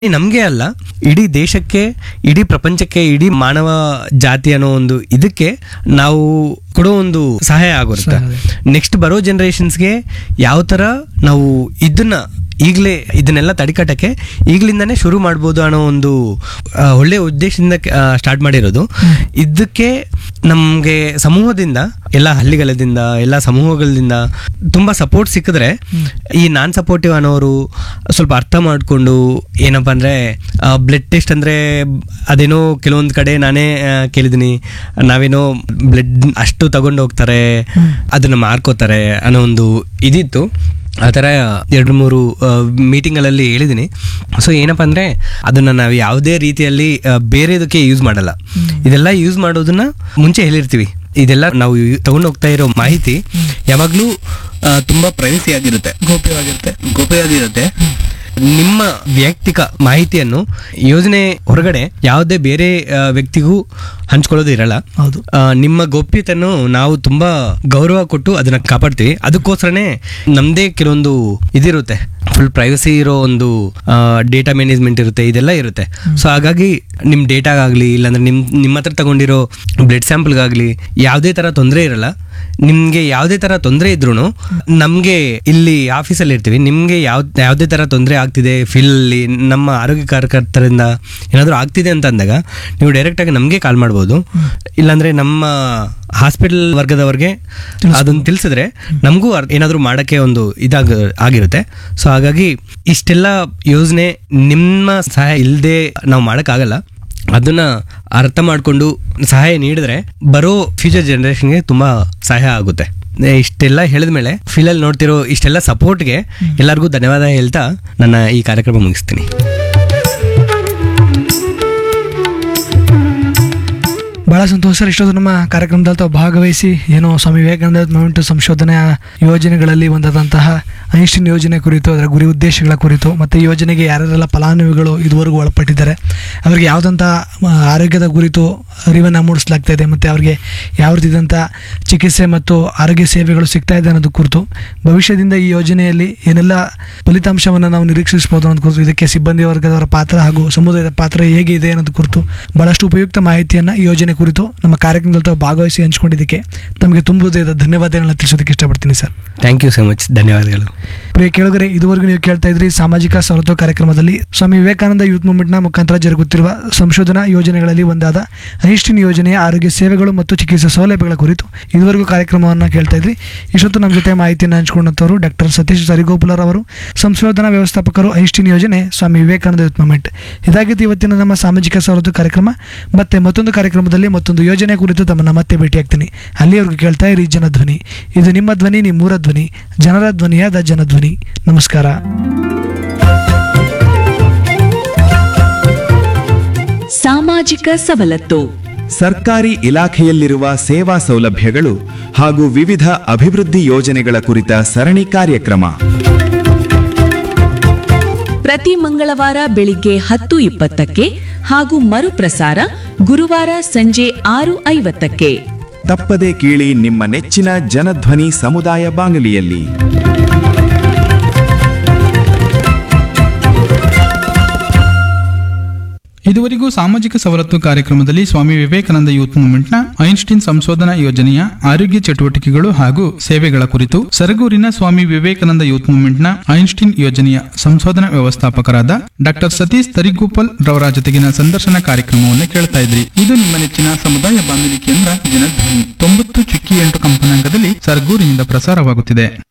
ನಮ್ಗೆ ಅಲ್ಲ, ಇಡೀ ದೇಶಕ್ಕೆ, ಇಡೀ ಪ್ರಪಂಚಕ್ಕೆ, ಇಡೀ ಮಾನವ ಜಾತಿ ಅನ್ನೋ ಒಂದು ಇದಕ್ಕೆ ನಾವು ಕೊಡೋ ಒಂದು ಸಹಾಯ ಆಗಿರುತ್ತೆ. ನೆಕ್ಸ್ಟ್ ಬರೋ ಜನರೇಷನ್ಸ್ಗೆ ಯಾವ ತರ ನಾವು ಈಗಲೇ ಇದನ್ನೆಲ್ಲ ತಡಿಕಟ್ಟಕ್ಕೆ ಈಗಲಿಂದಾನೇ ಶುರು ಮಾಡ್ಬೋದು ಅನ್ನೋ ಒಂದು ಒಳ್ಳೆ ಉದ್ದೇಶದಿಂದ ಸ್ಟಾರ್ಟ್ ಮಾಡಿರೋದು. ಇದಕ್ಕೆ ನಮಗೆ ಸಮೂಹದಿಂದ, ಎಲ್ಲ ಹಳ್ಳಿಗಳದಿಂದ, ಎಲ್ಲ ಸಮೂಹಗಳಿಂದ ತುಂಬಾ ಸಪೋರ್ಟ್ ಸಿಕ್ಕಿದ್ರೆ, ಈ ನಾನ್ ಸಪೋರ್ಟಿವ್ ಅನ್ನೋರು ಸ್ವಲ್ಪ ಅರ್ಥ ಮಾಡಿಕೊಂಡು, ಏನಪ್ಪ ಅಂದ್ರೆ ಬ್ಲಡ್ ಟೆಸ್ಟ್ ಅಂದ್ರೆ ಅದೇನೋ ಕೆಲವೊಂದು ಕಡೆ ನಾನೇ ಕೇಳಿದ್ದೀನಿ, ನಾವೇನೋ ಬ್ಲಡ್ ಅಷ್ಟು ತಗೊಂಡು ಹೋಗ್ತಾರೆ, ಅದನ್ನ ಮಾರ್ಕೋತಾರೆ ಅನ್ನೋ ಒಂದು ಇದಿತ್ತು. ಆ ಥರ 2-3 ಮೀಟಿಂಗ್ಗಳಲ್ಲಿ ಹೇಳಿದ್ದೀನಿ. ಸೊ ಏನಪ್ಪ ಅಂದರೆ ಅದನ್ನು ನಾವು ಯಾವುದೇ ರೀತಿಯಲ್ಲಿ ಬೇರೆದಕ್ಕೆ ಯೂಸ್ ಮಾಡಲ್ಲ. ಇದೆಲ್ಲ ಯೂಸ್ ಮಾಡೋದನ್ನ ಮುಂಚೆ ಹೇಳಿರ್ತೀವಿ. ಇದೆಲ್ಲ ನಾವು ತಗೊಂಡು ಹೋಗ್ತಾ ಇರೋ ಮಾಹಿತಿ ಯಾವಾಗಲೂ ತುಂಬ ಪ್ರೈವಸಿ ಆಗಿರುತ್ತೆ, ಗೋಪ್ಯವಾಗಿರುತ್ತೆ. ನಿಮ್ಮ ವೈಯಕ್ತಿಕ ಮಾಹಿತಿಯನ್ನು ಯೋಜನೆ ಹೊರಗಡೆ ಯಾವುದೇ ಬೇರೆ ವ್ಯಕ್ತಿಗೂ ಹಂಚ್ಕೊಳ್ಳೋದು ಇರಲ್ಲ. ಹೌದು. ನಿಮ್ಮ ಗೌಪ್ಯತೆಯನ್ನು ನಾವು ತುಂಬಾ ಗೌರವ ಕೊಟ್ಟು ಅದನ್ನ ಕಾಪಾಡ್ತೀವಿ. ಅದಕ್ಕೋಸ್ಕರನೇ ನಮ್ದೇ ಕೆಲವೊಂದು ಇದಿರುತ್ತೆ, ಫುಲ್ ಪ್ರೈವಸಿ ಇರೋ ಒಂದು ಡೇಟಾ ಮ್ಯಾನೇಜ್ಮೆಂಟ್ ಇರುತ್ತೆ, ಇದೆಲ್ಲ ಇರುತ್ತೆ. ಸೊ ಹಾಗಾಗಿ ನಿಮ್ಮ ಡೇಟಾಗಾಗಲಿ, ಇಲ್ಲಾಂದ್ರೆ ನಿಮ್ಮ ಹತ್ರ ತಗೊಂಡಿರೋ ಬ್ಲಡ್ ಸ್ಯಾಂಪಲ್ಗಾಗಲಿ ಯಾವುದೇ ಥರ ತೊಂದರೆ ಇರಲ್ಲ. ನಿಮ್ಗೆ ಯಾವುದೇ ತರ ತೊಂದರೆ ಇದ್ರು ನಮ್ಗೆ ಇಲ್ಲಿ ಆಫೀಸಲ್ಲಿ ಇರ್ತೀವಿ, ನಿಮ್ಗೆ ಯಾವುದೇ ತರ ತೊಂದರೆ ಆಗ್ತಿದೆ ಫೀಲ್ ಅಲ್ಲಿ, ನಮ್ಮ ಆರೋಗ್ಯ ಕಾರ್ಯಕರ್ತರಿಂದ ಏನಾದರೂ ಆಗ್ತಿದೆ ಅಂತ ಅಂದಾಗ ನೀವು ಡೈರೆಕ್ಟ್ ಆಗಿ ನಮ್ಗೆ ಕಾಲ್ ಮಾಡ್ಬೋದು. ಇಲ್ಲಾಂದ್ರೆ ನಮ್ಮ ಹಾಸ್ಪಿಟಲ್ ವರ್ಗದವ್ರಿಗೆ ಅದನ್ನ ತಿಳಿಸಿದ್ರೆ ನಮಗೂ ಏನಾದರೂ ಮಾಡಕ್ಕೆ ಒಂದು ಆಗಿರುತ್ತೆ. ಸೊ ಹಾಗಾಗಿ ಇಷ್ಟೆಲ್ಲ ಯೋಜನೆ ನಿಮ್ಮ ಸಹಾಯ ಇಲ್ಲದೆ ನಾವು ಮಾಡೋಕ್ಕಾಗಲ್ಲ. ಅದನ್ನ ಅರ್ಥ ಮಾಡಿಕೊಂಡು ಸಹಾಯ ನೀಡಿದ್ರೆ ಬರೋ ಫ್ಯೂಚರ್ ಜನರೇಷನ್ಗೆ ತುಂಬಾ ಸಹಾಯ ಆಗುತ್ತೆ. ಇಷ್ಟೆಲ್ಲ ಹೇಳಿದ್ಮೇಲೆ ಫೀಲಲ್ಲಿ ನೋಡ್ತಿರೋ ಇಷ್ಟೆಲ್ಲ ಸಪೋರ್ಟ್ಗೆ ಎಲ್ಲರಿಗೂ ಧನ್ಯವಾದ ಹೇಳ್ತಾ ನನ್ನ ಈ ಕಾರ್ಯಕ್ರಮ ಮುಗಿಸ್ತೀನಿ. ಬಹಳ ಸಂತೋಷ ಸರ್. ಇಷ್ಟೊಂದು ನಮ್ಮ ಕಾರ್ಯಕ್ರಮದಲ್ಲಿ ತಾವು ಭಾಗವಹಿಸಿ ಏನೋ ಸ್ವಾಮಿ ವಿವೇಕಾನಂದ ಮೂಮೆಂಟ್ ಸಂಶೋಧನೆಯ ಯೋಜನೆಗಳಲ್ಲಿ ಒಂದಾದಂತಹ ಐನ್ಸ್ಟೀನ್ ಯೋಜನೆ ಕುರಿತು, ಅದರ ಗುರಿ ಉದ್ದೇಶಗಳ ಕುರಿತು, ಮತ್ತು ಈ ಯೋಜನೆಗೆ ಯಾರೆಲ್ಲ ಫಲಾನುಭವಿಗಳು ಇದುವರೆಗೂ ಒಳಪಟ್ಟಿದ್ದಾರೆ, ಅವರಿಗೆ ಯಾವುದಂಥ ಆರೋಗ್ಯದ ಕುರಿತು ಅರಿವನ್ನು ಮೂಡಿಸಲಾಗ್ತಾ ಇದೆ, ಮತ್ತು ಅವರಿಗೆ ಯಾವ ರೀತಿಯಾದಂಥ ಚಿಕಿತ್ಸೆ ಮತ್ತು ಆರೋಗ್ಯ ಸೇವೆಗಳು ಸಿಗ್ತಾ ಇದೆ ಅನ್ನೋದು ಕುರಿತು, ಭವಿಷ್ಯದಿಂದ ಈ ಯೋಜನೆಯಲ್ಲಿ ಏನೆಲ್ಲ ಫಲಿತಾಂಶವನ್ನು ನಾವು ನಿರೀಕ್ಷಿಸಬಹುದು ಅನ್ನೋದು ಕುರಿತು, ಇದಕ್ಕೆ ಸಿಬ್ಬಂದಿ ವರ್ಗದವರ ಪಾತ್ರ ಹಾಗೂ ಸಮುದಾಯದ ಪಾತ್ರ ಹೇಗೆ ಇದೆ ಅನ್ನೋದು ಕುರಿತು ಬಹಳಷ್ಟು ಉಪಯುಕ್ತ ಮಾಹಿತಿಯನ್ನು ಈ ಯೋಜನೆ ಕುರಿತು ನಮ್ಮ ಕಾರ್ಯಕ್ರಮದಲ್ಲಿ ತಾವು ಭಾಗವಹಿಸಿ ಹಂಚಿಕೊಂಡಿದ್ದಕ್ಕೆ ತಮಗೆ ತುಂಬ ಧನ್ಯವಾದಗಳನ್ನ ತಿಳಿಸೋದಕ್ಕೆ ಇಷ್ಟಪಡ್ತೀನಿ sir. Thank you so much. ಧನ್ಯವಾದಗಳು. ಪ್ರಿಯ ಕೇಳುಗರೆ, ಇದುವರೆಗೂ ನೀವು ಕೇಳ್ತಾ ಇದ್ರಿ ಸಾಮಾಜಿಕ ಸೌರತ್ವ ಕಾರ್ಯಕ್ರಮದಲ್ಲಿ ಸ್ವಾಮಿ ವಿವೇಕಾನಂದ ಯೂತ್ ಮೂವ್ಮೆಂಟ್ನ ಮುಖಾಂತರ ಜರುಗುತ್ತಿರುವ ಸಂಶೋಧನಾ ಯೋಜನೆಗಳಲ್ಲಿ ಒಂದಾದ ಐನ್ಸ್ಟೀನ್ ಯೋಜನೆಯ ಆರೋಗ್ಯ ಸೇವೆಗಳು ಮತ್ತು ಚಿಕಿತ್ಸಾ ಸೌಲಭ್ಯಗಳ ಕುರಿತು ಇದುವರೆಗೂ ಕಾರ್ಯಕ್ರಮವನ್ನು ಕೇಳ್ತಾ ಇದ್ರಿ. ಇಷ್ಟೊತ್ತು ನಮ್ಮ ಜೊತೆ ಮಾಹಿತಿಯನ್ನು ಹಂಚಿಕೊಂಡಂತವರು ಡಾಕ್ಟರ್ ಸತೀಶ್ ಸರಿಗೋಪುಲರ್ ಅವರು, ಸಂಶೋಧನಾ ವ್ಯವಸ್ಥಾಪಕರು, ಐನ್ಸ್ಟೀನ್ ಯೋಜನೆ, ಸ್ವಾಮಿ ವಿವೇಕಾನಂದ ಯೂತ್ ಮೂವ್ಮೆಂಟ್. ಇದಾಗಿತ್ತು ಇವತ್ತಿನ ನಮ್ಮ ಸಾಮಾಜಿಕ ಸೌರತ್ವ ಕಾರ್ಯಕ್ರಮ. ಮತ್ತೆ ಮತ್ತೊಂದು ಕಾರ್ಯಕ್ರಮದಲ್ಲಿ ಮತ್ತೊಂದು ಯೋಜನೆ ಕುರಿತು ತಮ್ಮನ್ನ ಮತ್ತೆ ಭೇಟಿಯಾಗ್ತೀನಿ. ಅಲ್ಲಿಯವರೆಗೂ ಕೇಳ್ತಾ ಇರಿ ಜನಧ್ವನಿ. ಇದು ನಿಮ್ಮ ಧ್ವನಿ, ನಿಮ್ಮೂರ ಧ್ವನಿ, ಜನರ ಧ್ವನಿಯಾದ ಜನಧ್ವನಿ. ನಮಸ್ಕಾರ. ಸಾಮಾಜಿಕ ಸವಲತ್ತು, ಸರ್ಕಾರಿ ಇಲಾಖೆಯಲ್ಲಿರುವ ಸೇವಾ ಸೌಲಭ್ಯಗಳು ಹಾಗೂ ವಿವಿಧ ಅಭಿವೃದ್ಧಿ ಯೋಜನೆಗಳ ಕುರಿತ ಸರಣಿ ಕಾರ್ಯಕ್ರಮ ಪ್ರತಿ ಮಂಗಳವಾರ ಬೆಳಿಗ್ಗೆ 10:20ಕ್ಕೆ ಹಾಗೂ ಮರುಪ್ರಸಾರ ಗುರುವಾರ ಸಂಜೆ 6:50ಕ್ಕೆ. ತಪ್ಪದೆ ಕೇಳಿ ನಿಮ್ಮ ನೆಚ್ಚಿನ ಜನಧ್ವನಿ ಸಮುದಾಯ ಬಾನುಲಿಯಲ್ಲಿ. ಇದುವರೆಗೂ ಸಾಮಾಜಿಕ ಸವಲತ್ತು ಕಾರ್ಯಕ್ರಮದಲ್ಲಿ ಸ್ವಾಮಿ ವಿವೇಕಾನಂದ ಯೂತ್ ಮೂವ್ಮೆಂಟ್ನ ಐನ್ಸ್ಟೀನ್ ಸಂಶೋಧನಾ ಯೋಜನೆಯ ಆರೋಗ್ಯ ಚಟುವಟಿಕೆಗಳು ಹಾಗೂ ಸೇವೆಗಳ ಕುರಿತು ಸರಗೂರಿನ ಸ್ವಾಮಿ ವಿವೇಕಾನಂದ ಯೂತ್ ಮೂವ್ಮೆಂಟ್ನ ಐನ್ಸ್ಟೀನ್ ಯೋಜನೆಯ ಸಂಶೋಧನಾ ವ್ಯವಸ್ಥಾಪಕರಾದ ಡಾಕ್ಟರ್ ಸತೀಶ್ ತರಿಗೋಪಲ್ ರವರ ಜೊತೆಗಿನ ಸಂದರ್ಶನ ಕಾರ್ಯಕ್ರಮವನ್ನು ಕೇಳ್ತಾ ಇದ್ರಿ. ಇದು ನಿಮ್ಮ ನೆಚ್ಚಿನ ಸಮುದಾಯ ಬಾನುಲಿ ಕೇಂದ್ರ ಜನಧ್ವನಿ 90.8 ಕಂಪನಾಂಕದಲ್ಲಿ ಸರಗೂರಿನಿಂದ ಪ್ರಸಾರವಾಗುತ್ತಿದೆ.